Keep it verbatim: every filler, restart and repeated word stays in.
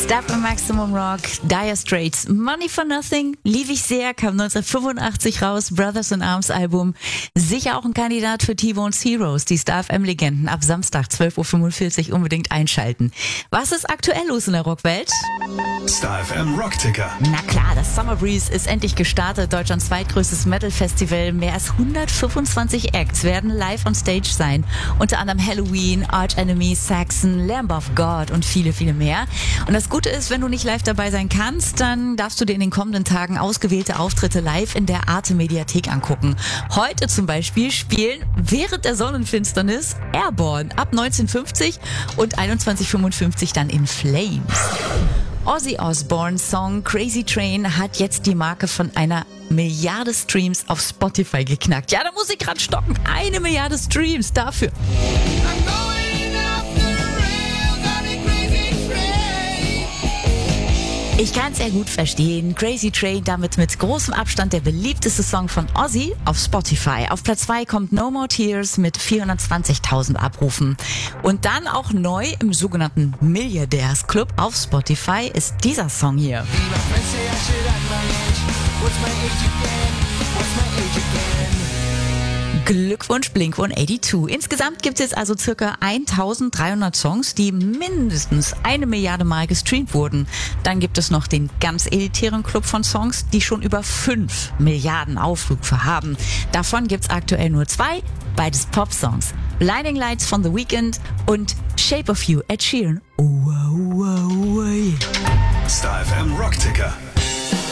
Stuff im Maximum Rock, Dire Straits, Money for Nothing, lief ich sehr, kam neunzehnhundertfünfundachtzig raus, Brothers in Arms Album. Sicher auch ein Kandidat für T-Bone's Heroes, die Star F M-Legenden. Ab Samstag zwölf Uhr fünfundvierzig unbedingt einschalten. Was ist aktuell los in der Rockwelt? Star F M Rockticker. Na klar, das Summer Breeze ist endlich gestartet. Deutschlands zweitgrößtes Metal-Festival. Mehr als hundertfünfundzwanzig Acts werden live on Stage sein. Unter anderem Halloween, Arch Enemy, Saxon, Lamb of God und viele, viele mehr. Und das Gute ist, wenn du nicht live dabei sein kannst, dann darfst du dir in den kommenden Tagen ausgewählte Auftritte live in der Arte-Mediathek angucken. Heute zum Beispiel spielen während der Sonnenfinsternis Airborne ab neunzehn Uhr fünfzig und einundzwanzig Uhr fünfundfünfzig dann in Flames. Ozzy Osbournes Song Crazy Train hat jetzt die Marke von einer Milliarde Streams auf Spotify geknackt. Ja, da muss ich gerade stocken. Eine Milliarde Streams dafür. Ich kann es sehr gut verstehen. Crazy Train, damit mit großem Abstand der beliebteste Song von Ozzy auf Spotify. Auf Platz zwei kommt No More Tears mit vierhundertzwanzigtausend Abrufen. Und dann auch neu im sogenannten Milliardärs Club auf Spotify ist dieser Song hier. Glückwunsch Blink hundertzweiundachtzig. Insgesamt gibt es jetzt also circa eintausenddreihundert Songs, die mindestens eine Milliarde Mal gestreamt wurden. Dann gibt es noch den ganz elitären Club von Songs, die schon über fünf Milliarden Aufrufe haben. Davon gibt's aktuell nur zwei, beides Pop-Songs. Blinding Lights von The Weeknd und Shape of You, Ed Sheeran. Oh, oh, oh, oh. Star F M Rockticker.